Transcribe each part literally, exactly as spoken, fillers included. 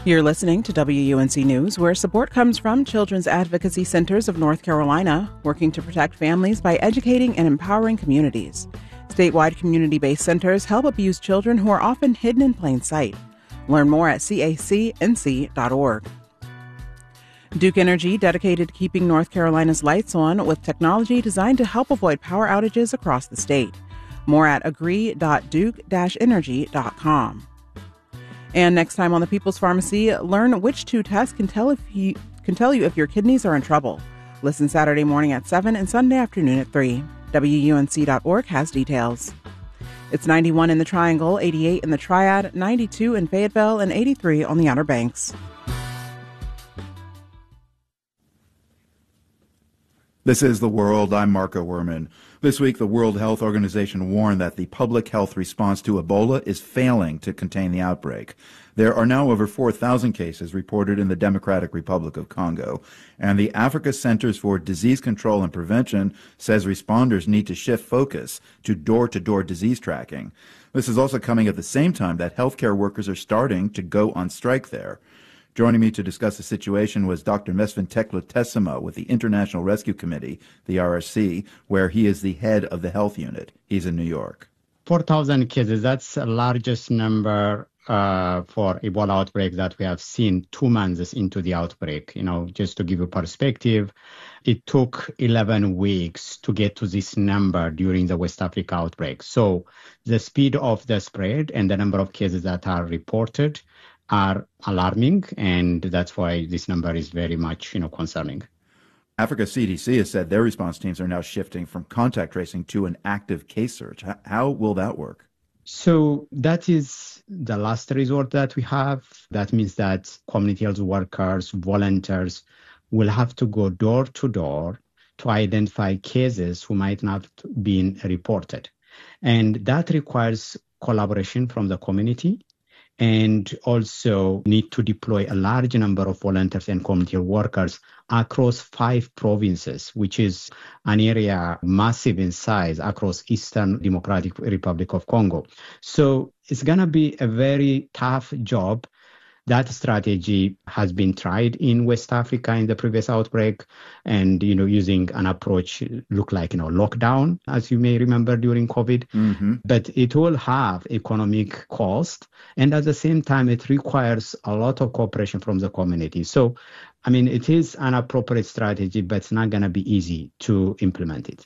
You're listening to W U N C News, where support comes from Children's Advocacy Centers of North Carolina, working to protect families by educating and empowering communities. Statewide community-based centers help abused children who are often hidden in plain sight. Learn more at C A C N C dot org. Duke Energy dedicated to keeping North Carolina's lights on with technology designed to help avoid power outages across the state. More at agree dot duke dash energy dot com. And next time on The People's Pharmacy, learn which two tests can tell if you can tell you if your kidneys are in trouble. Listen Saturday morning at seven and Sunday afternoon at three. W U N C dot org has details. It's ninety-one in the Triangle, eighty-eight in the Triad, ninety-two in Fayetteville, and eighty-three on the Outer Banks. This is The World. I'm Marco Werman. This week, the World Health Organization warned that the public health response to Ebola is failing to contain the outbreak. There are now over four thousand cases reported in the Democratic Republic of Congo, and the Africa Centers for Disease Control and Prevention says responders need to shift focus to door-to-door disease tracking. This is also coming at the same time that healthcare workers are starting to go on strike there. Joining me to discuss the situation was Doctor Mesfin Teclotesima with the International Rescue Committee, the R S C, where he is the head of the health unit. He's in New York. four thousand cases, that's the largest number uh, for Ebola outbreak that we have seen two months into the outbreak. You know, just to give you perspective, it took eleven weeks to get to this number during the West Africa outbreak. So the speed of the spread and the number of cases that are reported are alarming, and that's why this number is very much, you know, concerning. Africa C D C has said their response teams are now shifting from contact tracing to an active case search. How will that work? So that is the last resort that we have. That means that community health workers, volunteers will have to go door to door to identify cases who might not be reported. And that requires collaboration from the community, and also need to deploy a large number of volunteers and community workers across five provinces, which is an area massive in size across Eastern Democratic Republic of Congo. So it's going to be a very tough job. That strategy has been tried in West Africa in the previous outbreak, and, you know, using an approach look like, you know, lockdown, as you may remember during COVID. Mm-hmm. But it will have economic cost, and at the same time, it requires a lot of cooperation from the community. So, I mean, it is an appropriate strategy, but it's not going to be easy to implement it.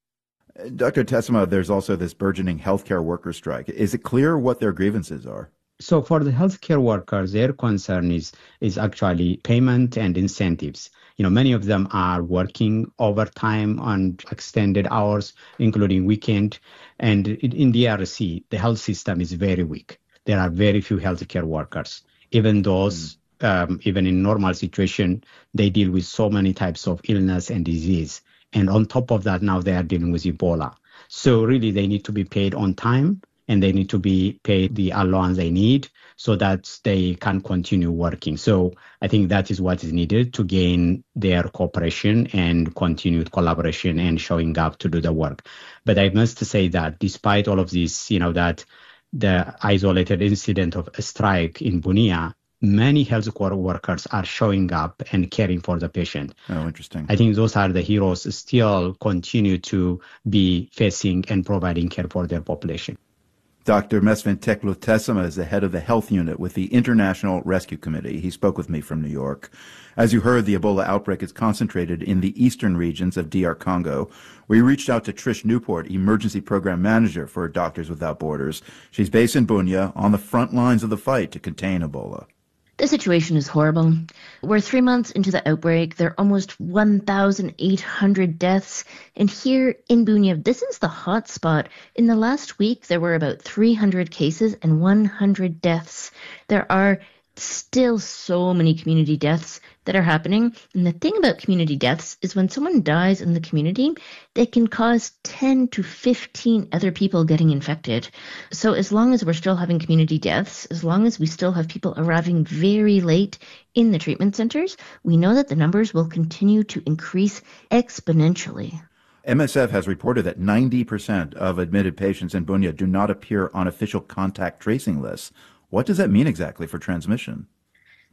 Doctor Tesima, there's also this burgeoning healthcare worker strike. Is it clear what their grievances are? So for the healthcare workers, their concern is is actually payment and incentives. You know, many of them are working overtime on extended hours, including weekend. And in the R S C, the health system is very weak. There are very few healthcare workers. Even those, mm. um, even in normal situation, they deal with so many types of illness and disease. And on top of that, now they are dealing with Ebola. So really, they need to be paid on time, and they need to be paid the allowance they need so that they can continue working. So I think that is what is needed to gain their cooperation and continued collaboration and showing up to do the work. But I must say that despite all of this, you know, that the isolated incident of a strike in Bunia, many healthcare workers are showing up and caring for the patient. Oh, interesting. I think those are the heroes still continue to be facing and providing care for their population. Doctor Mesfin Teclotesima is the head of the health unit with the International Rescue Committee. He spoke with me from New York. As you heard, the Ebola outbreak is concentrated in the eastern regions of D R Congo. We reached out to Trish Newport, Emergency Program Manager for Doctors Without Borders. She's based in Bunia, on the front lines of the fight to contain Ebola. The situation is horrible. We're three months into the outbreak. There are almost one thousand eight hundred deaths. And here in Bunia, this is the hot spot. In the last week, there were about three hundred cases and one hundred deaths. There are still so many community deaths that are happening. And the thing about community deaths is when someone dies in the community, they can cause ten to fifteen other people getting infected. So as long as we're still having community deaths, as long as we still have people arriving very late in the treatment centers, we know that the numbers will continue to increase exponentially. M S F has reported that ninety percent of admitted patients in Bunia do not appear on official contact tracing lists. What does that mean exactly for transmission?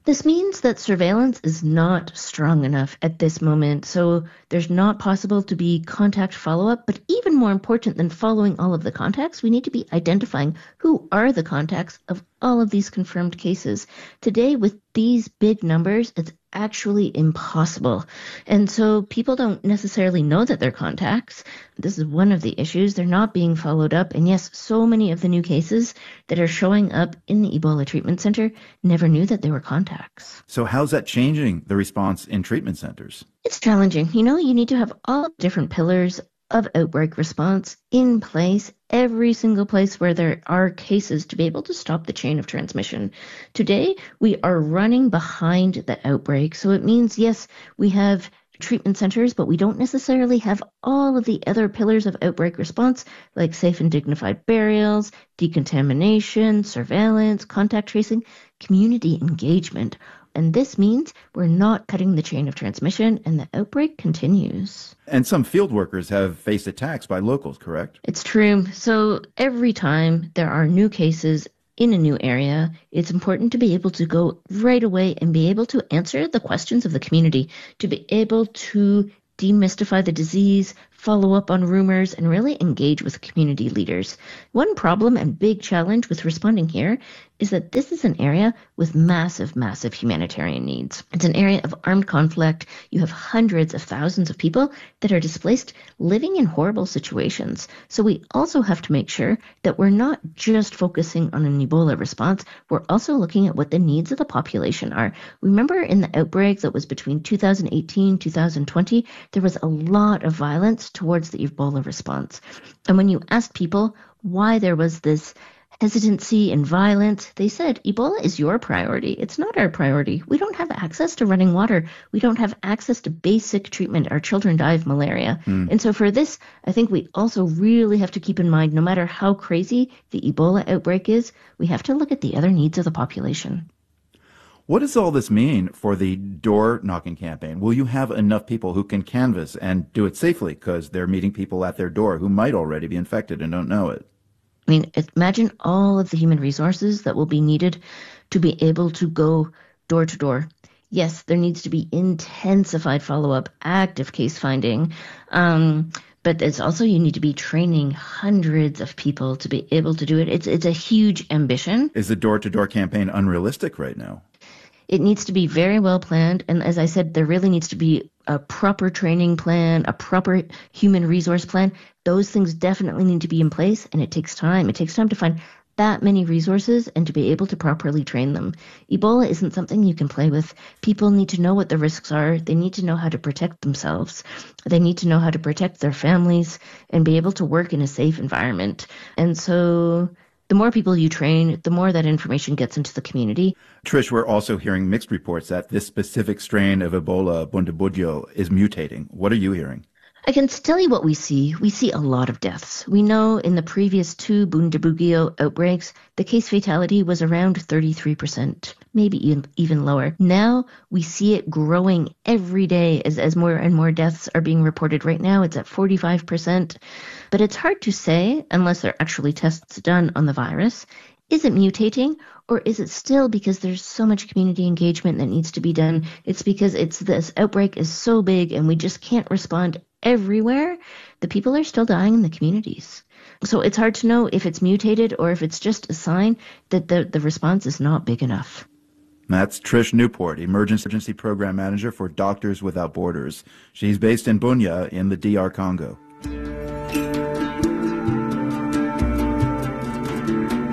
This means that surveillance is not strong enough at this moment, so there's not possible to be contact follow-up, but even more important than following all of the contacts, we need to be identifying who are the contacts of all of these confirmed cases. Today, with these big numbers, it's actually impossible. And so people don't necessarily know that they're contacts. This is one of the issues. They're not being followed up. And yes, so many of the new cases that are showing up in the Ebola treatment center never knew that they were contacts. So how's that changing the response in treatment centers? It's challenging. You know, you need to have all different pillars of outbreak response in place, every single place where there are cases, to be able to stop the chain of transmission. Today, we are running behind the outbreak. So it means, yes, we have treatment centers, but we don't necessarily have all of the other pillars of outbreak response, like safe and dignified burials, decontamination, surveillance, contact tracing, community engagement. And this means we're not cutting the chain of transmission, and the outbreak continues. And some field workers have faced attacks by locals, correct? It's true. So every time there are new cases in a new area, it's important to be able to go right away and be able to answer the questions of the community, to be able to demystify the disease, follow up on rumors, and really engage with community leaders. One problem and big challenge with responding here is that this is an area with massive, massive humanitarian needs. It's an area of armed conflict. You have hundreds of thousands of people that are displaced, living in horrible situations. So we also have to make sure that we're not just focusing on an Ebola response, we're also looking at what the needs of the population are. Remember in the outbreak that was between two thousand eighteen, two thousand twenty, there was a lot of violence towards the Ebola response. And when you asked people why there was this hesitancy and violence, they said, Ebola is your priority. It's not our priority. We don't have access to running water. We don't have access to basic treatment. Our children die of malaria. Mm. And so for this, I think we also really have to keep in mind, no matter how crazy the Ebola outbreak is, we have to look at the other needs of the population. What does all this mean for the door knocking campaign? Will you have enough people who can canvass and do it safely because they're meeting people at their door who might already be infected and don't know it? I mean, imagine all of the human resources that will be needed to be able to go door to door. Yes, there needs to be intensified follow-up, active case finding, um, but it's also you need to be training hundreds of people to be able to do it. It's it's a huge ambition. Is the door-to-door campaign unrealistic right now? It needs to be very well planned. And as I said, there really needs to be a proper training plan, a proper human resource plan. Those things definitely need to be in place, and it takes time. It takes time to find that many resources and to be able to properly train them. Ebola isn't something you can play with. People need to know what the risks are. They need to know how to protect themselves. They need to know how to protect their families and be able to work in a safe environment. And so the more people you train, the more that information gets into the community. Trish, we're also hearing mixed reports that this specific strain of Ebola, Bundibugyo, is mutating. What are you hearing? I can tell you what we see. We see a lot of deaths. We know in the previous two Bundibugyo outbreaks, the case fatality was around thirty-three percent, maybe even lower. Now we see it growing every day as, as more and more deaths are being reported. Right now it's at forty-five percent. But it's hard to say, unless there are actually tests done on the virus, is it mutating, or is it still because there's so much community engagement that needs to be done? It's because it's this outbreak is so big and we just can't respond everywhere. The people are still dying in the communities. So it's hard to know if it's mutated or if it's just a sign that the, the response is not big enough. That's Trish Newport, Emergency Program Manager for Doctors Without Borders. She's based in Bunia in the D R Congo.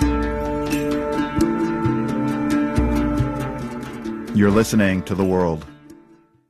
You're listening to The World.